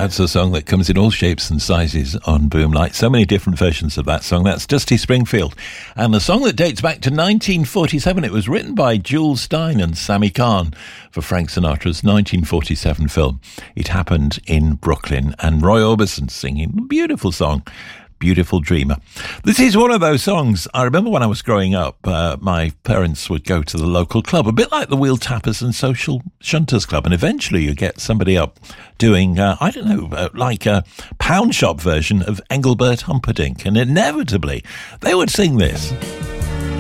That's a song that comes in all shapes and sizes on Boomlight. So many different versions of that song. That's Dusty Springfield. And the song that dates back to 1947, it was written by Jules Stein and Sammy Cahn for Frank Sinatra's 1947 film. It Happened in Brooklyn. And Roy Orbison singing a beautiful song, Beautiful Dreamer. This is one of those songs. I remember when I was growing up, my parents would go to the local club, a bit like the Wheel Tappers and Social Shunters Club, and eventually you get somebody up doing, like a pound shop version of Engelbert Humperdinck, and inevitably they would sing this.